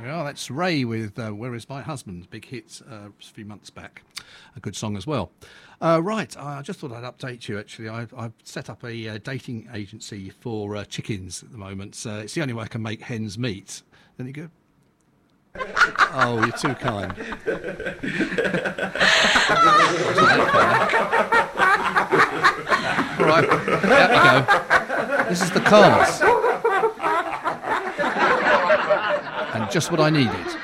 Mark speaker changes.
Speaker 1: we are. That's Ray with Where Is My Husband? Big hit a few months back. A good song as well. Right, I just thought I'd update you, actually. I've set up a dating agency for chickens at the moment. It's the only way I can make hens meet. Any good? Oh, you're too kind. All right, out we go. This is the Cars. And just what I needed.